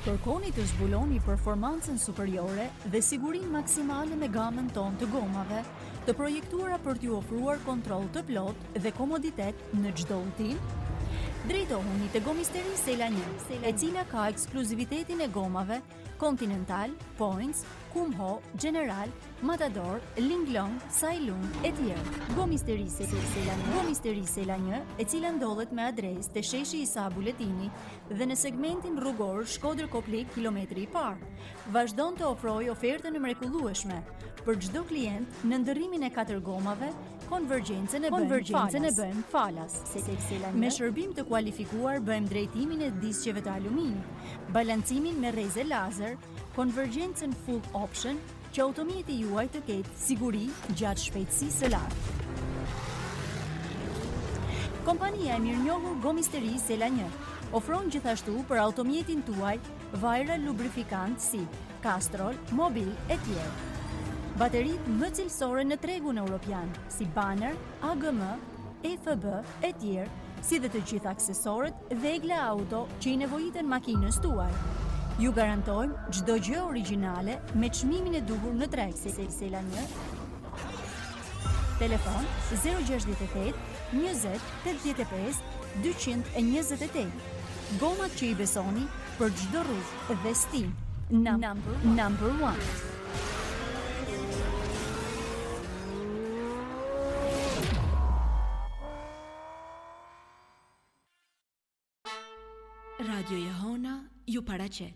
Kërkoni të zbuloni performancën superiore dhe sigurinë maksimale me gamën tonë të gomave, të projektuara për t'ju ofruar kontroll të plotë dhe komoditet në çdo udhtim. Drejtohuni te Gomisteri Sela 1, e cila ka ekskluzivitetin e gomave Continental, Points, Kumho, General, Matador, Linglong, Sailung e tjerë. Gomisteri Sela 1, e cila ndodhet me adresë te sheshi Isa Buletini dhe në segmentin rrugor Shkodër-Koplik kilometri i parë, vazhdon të ofrojë ofertën e mrekullueshme për çdo klient në ndërrimin e 4 gomave. Konvergjencën e bëjmë falas. Me shërbim të kualifikuar bëjmë drejtimin e disqeve të aluminit, balancimin me rreze lazer, konvergjencën full option, që automjeti juaj të ketë siguri gjatë shpejtësisë së lartë. Kompania e mirënjohur Gomisteri Sela 1 ofron gjithashtu për automjetin tuaj vajra lubrifikant si Castrol, Mobil e tjerë. Baterit më cilësore në tregun europian, si Banner, AGM, EFB e tjerë, si dhe të gjitha aksesorët dhe auto që i nevojiten makinës tuaj. Ju garantojmë çdo gjë origjinale me çmimin e duhur në treg. Sela 1. Telefon 068 20 85 228. Gomat që i besoni për çdo rrugë dhe stil. Number 1. Radio Jehona ju paraqet.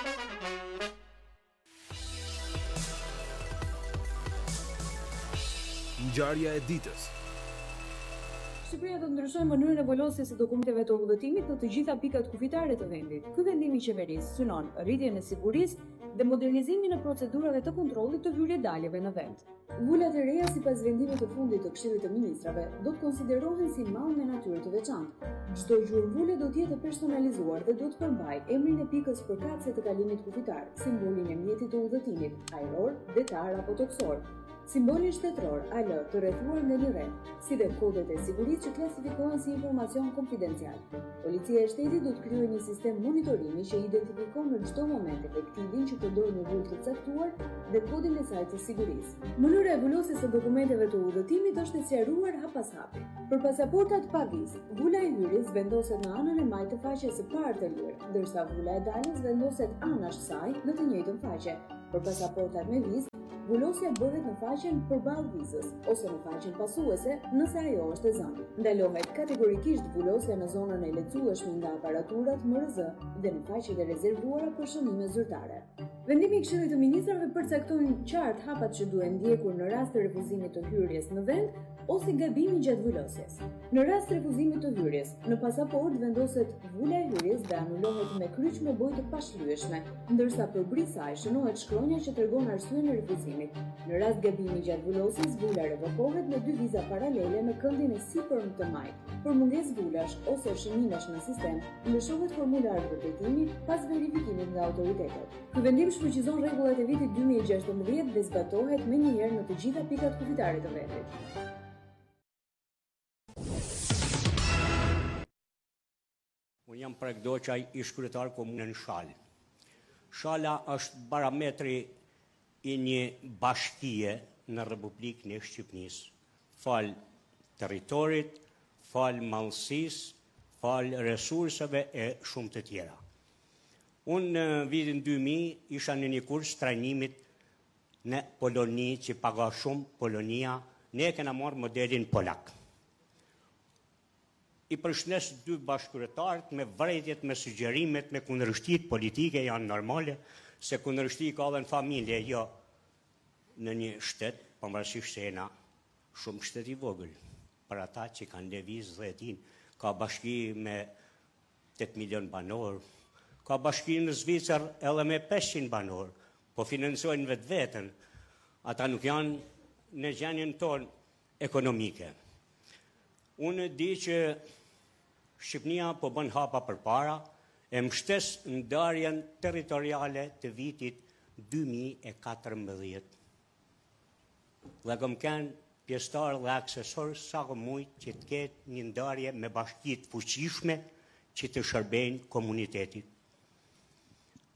Ngjarja e ditës. Shqipëria do të ndryshojë mënyrën e volosjes së dokumenteve të udhëtimit në të gjitha pikat kufitare të vendit. Ky vendim i qeverisë synon rritjen e sigurisë dhe modernizimin e procedurave të kontrollit të hyrje-daljeve në vend. Vulat e reja sipas vendimit të fundit të Këshillit të Ministrave do të konsiderohen si mall me natyrë të veçantë. Çdo gjurmë vule do të jetë personalizuar dhe do të përmbajë emrin e pikës përkatëse të kalimit kufitar, simbolin e mjetit të udhëtimit, ajror, detar apo toksor, simbolin shtetëror, AL, të rrethuar në një rreth, si dhe kodet e sigurisë që klasifikohen si informacion konfidencial. Policia e shtetit do të kryejë një sistem monitorimi që identifikon në çdo moment efektivin që përdor një vulë të caktuar dhe kodin e saj të sigurisë. Mënyra e vulosjes së dokumenteve të udhëtimit është e sqaruar hap pas hapi. Për pasaportat pa vizë, vula e hyrjes vendoset në anën e majtë të faqes së parë të lirë, ndërsa vula e daljes vendoset anash saj në të njëjtën faqe. Për pasaportat me vizë, vulosja bëhet në faqen përballë vizës ose në faqen pasuese nëse ajo është e zënë. Ndalohet kategorikisht vulosja në zonën e lecueshme nga aparaturat MRZ dhe në faqet e rezervuara për shënime zyrtare. Vendimi i Këshillit të Ministrave përcakton qartë hapat që duhen ndjekur në rast të refuzimit të hyrjes në vend ose gabimi gjatë vulosjes. Në rast të refuzimit të hyrjes, në pasaport vendoset vula e hyrjes dhe anulohet me kryq me bojë të pashlyeshme, ndërsa përbri saj shënohet shkronja që tregon arsyeën e refuzimit. Në rast gabimi gjatë vulosjes, vula revokohet me 2 viza paralele në këndin e sipërm të majt. Për mungesë vulash ose shënimesh në sistem, lëshohet formulari për drejtimi pas verifikimit nga autoritetet. Ky vendim shfuqizon rregullat e vitit 2016 dhe zbatohet menjëherë në të gjitha pikat kufitare të vendit. Unë jam Pregdoqaj, ish kryetar komunën Shalë. Shala është parametri i një bashkie në Republikën e Shqipërisë. Fal territorit, fal mallësisë, fal resurseve e shumë të tjera. Unë në vitin 2000 isha në një kurs trajnimit në Poloni që paga shumë Polonia, ne kena marrë modelin polak. I përshnes 2 bashkëkryetarët me vërejtjet, me sugjerimet, me kundërshtit politike janë normale, se kundërshti ka dhe në familje, jo në një shtet, pavarësisht se jena shumë shtet i vogël. Për ata që kanë lëviz dhjetin, ka bashki me 8 milion banor, ka bashki në Zvicër edhe me 500 banor, po financojnë vetveten, ata nuk janë në gjendjen tonë ekonomike. Unë di që Shqipënia po bën hapa përpara, e mbështes ndarjen territoriale të vitit 2014. Dhe kam kanë pjesëtar dhe aksesor sa mujt që të ketë një ndarje me bashkitë fuqishme që të shërbejnë komunitetit.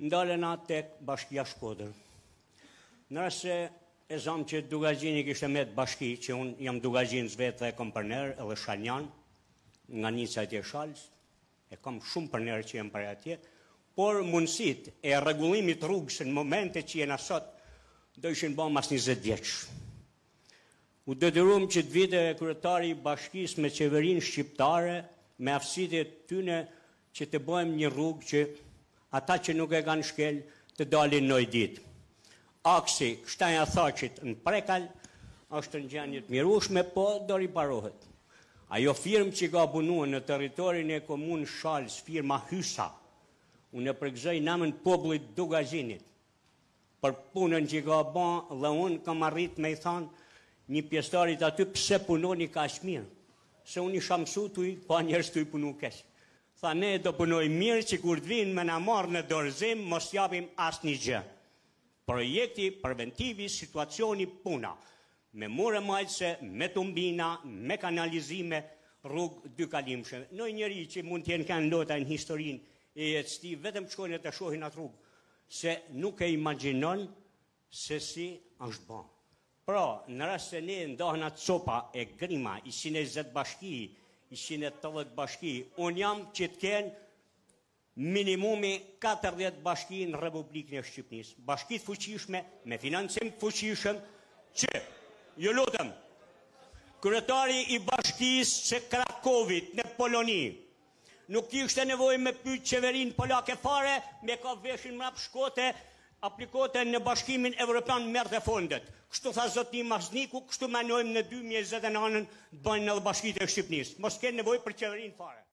ndalena tek Bashkia Shkodër. Në rast se e zam që Dugazhini kishte me të bashki, që unë jam Dugazhinës vetë dhe kam përner, edhe Shaljan, nga Nica atje Shalës, e kam shumë përner që jem për atje, por mundësit e rregullimit rrugës në momente që jena sot, do ishin ba mas 20 vjeç. U detyruam që të vite kryetari i bashkisë me qeverinë shqiptare, me aftësitë e tyne që të bëjmë një rrugë që ata që nuk e kanë shkel të dalin në ditë. Aksi Kështaja Thaqit në Prekal është në gjendje të mirueshme, po do riparohet. Ajo firmë që ka punuar në territorin e komunës Shalës, firma Hysa, unë e përgëzoj namën popullit Dugazhinit për punën që ka bën dhe unë kam arrit me i thanë një pjesëtarit aty pse punoni kaq mirë. Se unë isha mësu të i, pa njerës të i punu keq. Tha ne do punoj mirë që kur të vinë me na marrë në dorëzim, mos japim asë një gjë. Projekti preventivi, situacioni, puna. Me mure majtëse, me tumbina, me kanalizime, rrugë dy kalimshme. Në njëri që mund t'jenë kanë lota në historinë e jetësti, vetëm shkojnë të shohin atë rrugë, se nuk e imaginon se si është ba. Pra, në rast se ne ndohna copa e grima, ishin e 20 bashki, ishin e 80 bashki, unë jam që të kenë minimumi 40 bashki në Republikën e Shqipërisë. Bashkit fuqishme, me financim fuqishëm, që, ju lutem, kryetari i bashkisë së Krakovit në Poloni, nuk kishte nevojë me pyet qeverinë polake fare, me ka veshin mrap shkote, aplikote në bashkimin evropian merrte fondet. Kështu tha zoti Mazniku, kështu menojmë në 2029 të bëjnë edhe bashkitë e Shqipërisë. Mos kenë nevojë për qeverinë fare.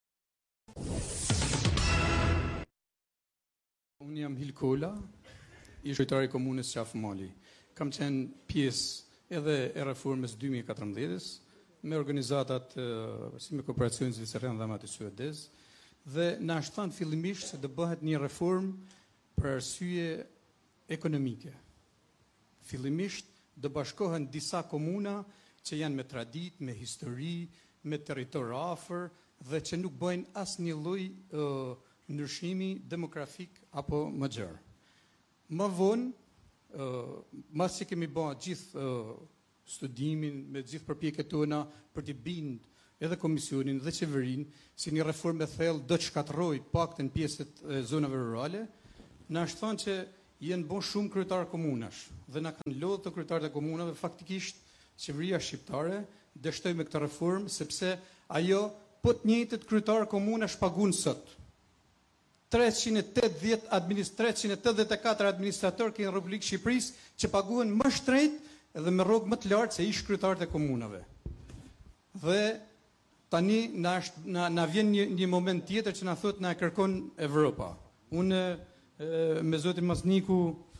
Unë jam Hilkola, i shujtari komunës Qafmali. Kam qenë pjesë edhe e reformës 2014 me organizatat si me kooperacionin zviceran dhe amati suedez, dhe na është thënë fillimisht se do bëhet një reformë për arsye ekonomike. Fillimisht do bashkohen disa komuna që janë me tradit, me histori, me territor afër dhe që nuk bëjnë asnjë lloj ndryshimi demografik apo më gjerë. Më vonë, mas që kemi bërë gjithë studimin, me gjithë përpjekjet tona për t'i bindë edhe komisionin dhe qeverinë, si një reformë e thellë do të shkatërroj paktën pjesët e zonave rurale, na është thënë që jenë bon shumë kryetarë komunash dhe na kanë lodhur të kryetarët e komunave faktikisht qeveria shqiptare dështoi me këtë reformë sepse ajo po të njëjtët kryetarë komunash paguën sot. 384 administratorë në Republikën e Shqipërisë që paguhen më shtrejt edhe me rrogë më të lartë se ish kryetarët e komunave. Dhe tani na vjen një moment tjetër që na thotë na e kërkon Evropa. Unë me zotin Mazniku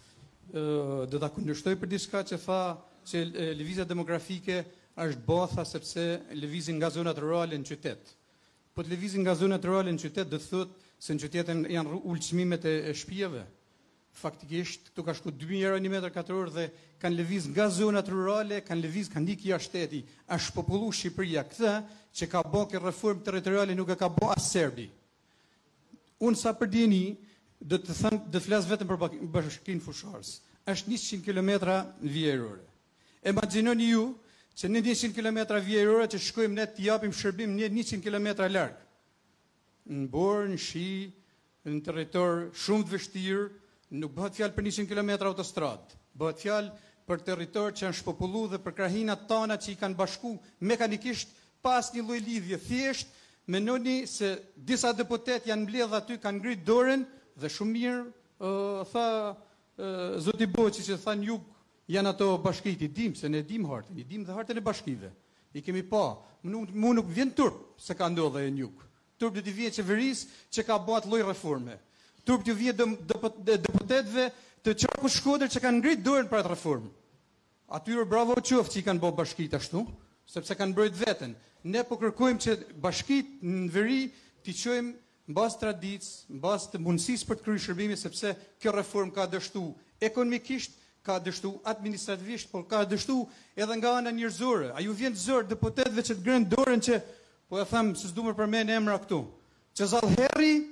do ta kundërshtoj për diçka që tha që lëvizja demografike është botha sepse lëvizin nga zonat rurale në qytet. Po të lëvizin nga zonat rurale në qytet do të thotë se në qytetin janë ulçmimet e shtëpive. Faktikisht këtu ka shku 2000 euro 1 metër katror dhe kanë lëviz nga zonat rurale, kanë ikë jashtë shteti. Është popullu Shqipëria këtë që ka bërë këtë reformë territoriale nuk e ka bërë as serbi. Unë sa për dini do të flas vetëm për bashkinë fusharës. Është 100 kilometra në vjerore. Imagjinoni ju që në 100 kilometra vjerore që shkojmë ne të japim shërbim në 100 kilometra larg. Në Borë, në Shi, në territor shumë të vështirë, nuk bëhet fjalë për 100 kilometra autostradë. Bëhet fjalë për territor që janë shpopullu dhe për krahinat tona që i kanë bashku mekanikisht pas një lloj lidhje. Thjesht mendoni se disa deputet janë mbledh aty, kanë ngrit dorën dhe shumë mirë tha zoti Boçi që tha në jug janë ato bashkitë, i dim se ne dim hartën, i dim dhe hartën e bashkive. I kemi pa. Mu nuk vjen turp se ka ndodhur në jug. Turp do t'i vjen qeverisë që ka bërë lloj reforme. Turp t'u vjen deputetëve të qarku Shkodër që kanë ngrit dorën për atë reformë. Atyre bravo qoftë që i kanë bërë bashkitë ashtu, sepse kanë mbrojt veten. Ne po kërkojmë që bashkitë në veri t'i çojmë mbas traditës, mbas të mundësisë për të kryer shërbime, sepse kjo reformë ka dështu ekonomikisht, ka dështu administrativisht, por ka dështu edhe nga ana njerëzore. A ju vjen zor deputetëve që të ngrenë dorën që po e them se s'du më përmend emra këtu. Që Zallherri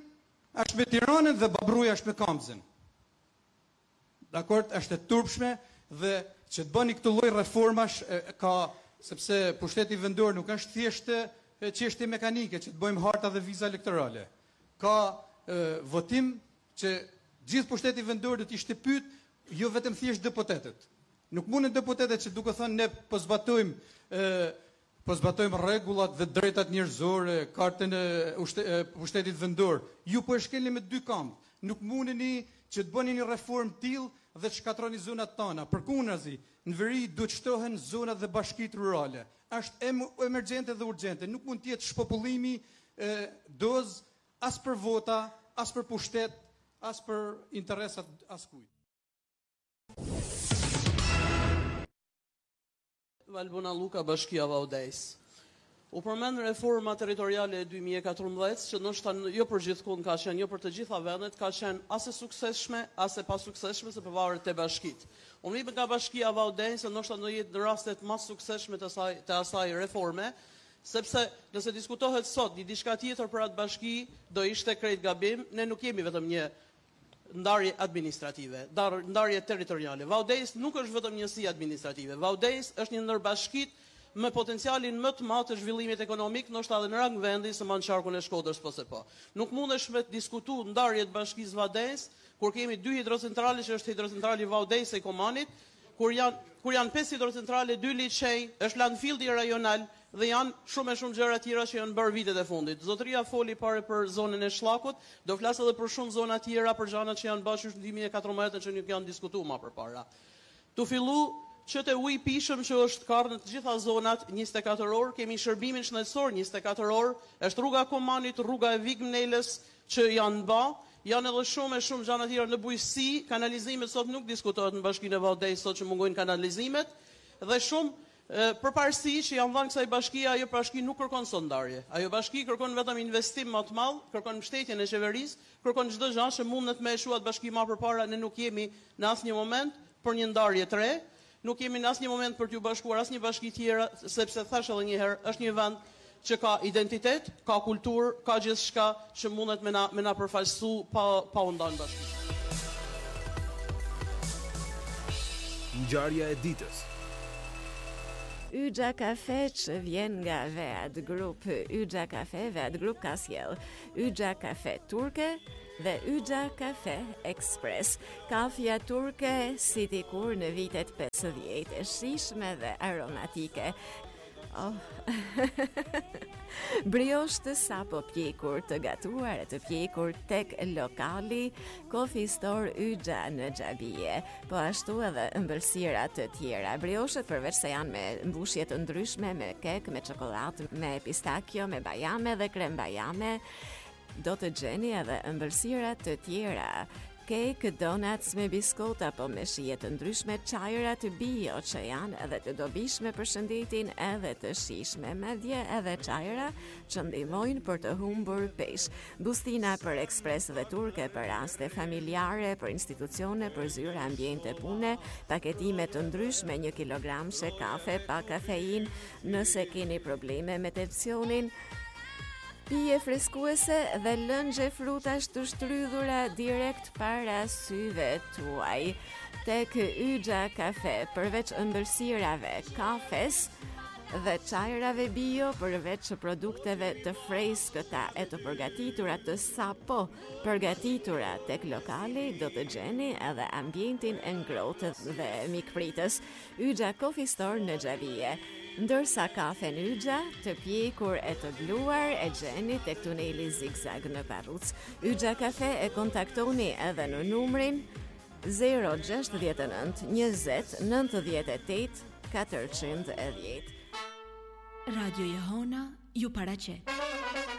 është me Tiranën dhe Babruja është me Kamzën. Dakord, është e turpshme dhe që të bëni këtë lloj reformash sepse pushteti vendor nuk është thjesht çështje mekanike që të bëjmë harta dhe viza elektorale. Ka votim që gjithë pushteti vendor do të ishte pyet jo vetëm thjesht deputetët. Nuk munden deputetët që duke thënë ne po zbatojmë rregullat dhe drejtat njerëzore, kartën e pushtetit vendor. Ju po e shkelni me dy këmbë. Nuk mundeni që të bëni një reformë tillë dhe të shkatroni zonat tona. Përkundrazi, në veri duhet shtohen zonat dhe bashkitë rurale. Është emergjente dhe urgjente. Nuk mund të jetë shpopullimi dozë as për vota, as për pushtet, as për interesat askujt. Valbona Luka, Bashkia Vaudejs. U përmend reforma territoriale e 2014, që ndoshta jo për gjithkund ka qenë, jo për të gjitha vendet, ka qenë as e suksesshme, as e pasuksesshme, se përvaret te bashkitë. Unë vjen nga Bashkia Vaudejs, ndoshta do jetë në rastet më suksesshme të asaj reforme, sepse nëse diskutohet sot një diçka tjetër për atë bashki, do ishte krejt gabim. Ne nuk jemi vetëm një ndarje administrative, ndarje territoriale. Vaudejs nuk është vetëm njësi administrative. Vaudejs është një ndër bashkitë me potencialin më të madh të zhvillimit ekonomik, ndoshta edhe në rang vendi se Mançarkun e Shkodrës po se po. Nuk mundesh me të diskutuar ndarjet të bashkisë Vaudejs kur kemi dy hidrocentrale, që është hidrocentrali Vaudejs e Komanit, kur janë 5 hidrocentrale, 2 liçej, është landfilli rajonal dhe janë shumë gjëra tjera që janë bërë vitet e fundit. Zotëria foli pare për zonën e Shllakut, do flas edhe për shumë zona tjera, për gjëra që janë bashkë në 2014 që nuk janë diskutuar më përpara. Tu fillu që të ujë pishëm që është karë në të gjitha zonat 24 orë, kemi shërbimin shëndetësor 24 orë, është rruga Komanit, rruga e Vigmnelës që janë ba, janë edhe shumë gjëra tjera në bujqësi, kanalizimet sot nuk diskutohet në Bashkinë e Vaudejs sot që mungojnë kanalizimet, dhe shumë përparësi që janë dhënë kësaj bashkie, ajo bashki nuk kërkon sondarje. Ajo bashki kërkon vetëm investim më të madh, kërkon mbështetjen e qeverisë, kërkon çdo gjë që mundet me shuat bashki më përpara. Ne nuk jemi në asnjë moment për një ndarje të re, nuk jemi në asnjë moment për t'ju bashkuar asnjë bashki tjera, sepse thash edhe një herë, është një vend që ka identitet, ka kulturë, ka gjithçka që mundet me na përfaqësu pa u ndarë bashki. Ngjarja e ditës. Yxha Kafe që vjen nga Vead Group. Yxha Kafe, Vead Group ka sjell Yxha Kafe turke dhe Yxha Kafe Express. Kafja turke si dikur në vitet 50, e shijshme dhe aromatike. Briosh të sapo pjekur, të gatuar e të pjekur tek lokali Coffee Store Yxha në Xhabie, po ashtu edhe ëmbëlsira të tjera. Brioshet përveç se janë me mbushje të ndryshme, me kek, me çokoladë, me pistakjo, me bajame dhe krem bajame, do të gjeni edhe ëmbëlsira të tjera. Cake, donuts me biskota apo me shije të ndryshme, çajra të bio që janë edhe të dobishme për shëndetin edhe të shijshme, madje edhe çajra që ndihmojnë për të humbur peshë. Bustina për ekspres dhe turke për raste familjare, për institucione, për zyra, ambiente pune, paketime të ndryshme 1 kilogramshe kafe pa kafein, nëse keni probleme me tensionin, pije freskuese dhe lëngje frutash të shtrydhura direkt para syve tuaj. Tek Yxha Kafe, përveç ëmbëlsirave, kafes dhe çajrave bio, përveç produkteve të freskëta e të përgatitura të sapo përgatitura tek lokali, do të gjeni edhe ambientin e ngrohtë dhe mikpritës. Yxha Coffee Store në Xhabie. Ndërsa kafen Yxha të pjekur e të bluar e gjeni tek tuneli Zigzag në Parruc. Yxha Kafe e kontaktoni edhe në numrin 069 20 98 410. Radio Jehona ju paraqet.